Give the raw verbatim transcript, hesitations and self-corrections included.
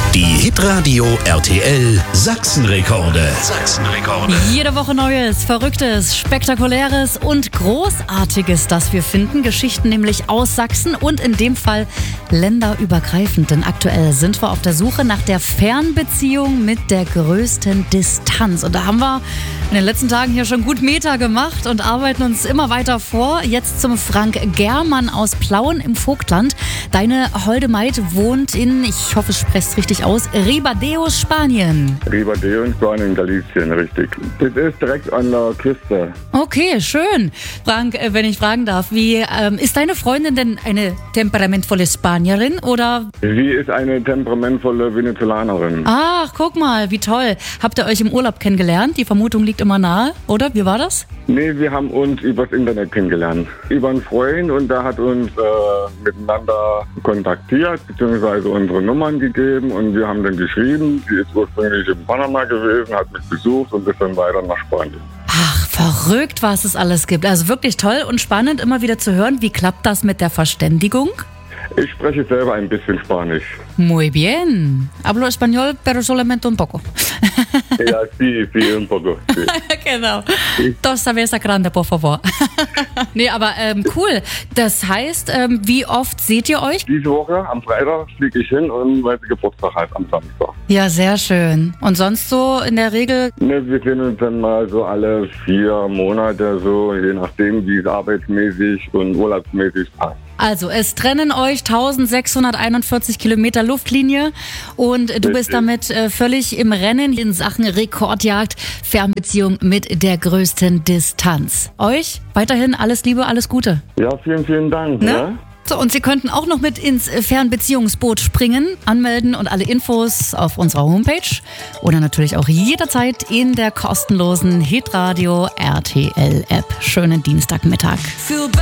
Die Hitradio R T L Sachsenrekorde. Sachsenrekorde. Jede Woche Neues, Verrücktes, Spektakuläres und Großartiges, das wir finden. Geschichten nämlich aus Sachsen und in dem Fall länderübergreifend. Denn aktuell sind wir auf der Suche nach der Fernbeziehung mit der größten Distanz. Und da haben wir in den letzten Tagen hier schon gut Meter gemacht und arbeiten uns immer weiter vor. Jetzt zum Frank Germann aus Plauen im Vogtland. Deine holde Maid wohnt in, ich hoffe, ich spreche es richtig aus, Ribadeo, Spanien. Ribadeo in Spanien, Galicien, richtig. Das ist direkt an der Küste. Okay, schön. Frank, äh, wenn ich fragen darf, wie ähm, ist deine Freundin denn eine temperamentvolle Spanierin oder? Sie ist eine temperamentvolle Venezolanerin. Ach, guck mal, wie toll. Habt ihr euch im Urlaub kennengelernt? Die Vermutung liegt immer nahe, oder? Wie war das? Nee, wir haben uns übers Internet kennengelernt. Über einen Freund, und der hat uns äh, miteinander kontaktiert, beziehungsweise unsere Nummern gegeben, und wir haben dann geschrieben. Sie ist ursprünglich in Panama gewesen, hat mich besucht und ist dann weiter nach Spanien. Ach, verrückt, was es alles gibt. Also wirklich toll und spannend, immer wieder zu hören. Wie klappt das mit der Verständigung? Ich spreche selber ein bisschen Spanisch. Muy bien. Hablo español, pero solamente un poco. Ja, sí, sí, un poco. Sí. Genau. Dos cerveza grande, por favor. Nee, aber ähm, cool. Das heißt, ähm, wie oft seht ihr euch? Diese Woche, am Freitag, fliege ich hin, und weil sie Geburtstag hat am Samstag. Ja, sehr schön. Und sonst so in der Regel? Ne, wir sehen uns dann mal so alle vier Monate, so je nachdem, wie es arbeitsmäßig und urlaubsmäßig passt. Also, es trennen euch eintausendsechshunderteinundvierzig Kilometer Luftlinie und du bist damit äh, völlig im Rennen in Sachen Rekordjagd, Fernbeziehung mit der größten Distanz. Euch weiterhin alles Liebe, alles Gute. Ja, vielen, vielen Dank. Ne? Ne? So, und Sie könnten auch noch mit ins Fernbeziehungsboot springen, anmelden und alle Infos auf unserer Homepage oder natürlich auch jederzeit in der kostenlosen Hitradio R T L App. Schönen Dienstagmittag.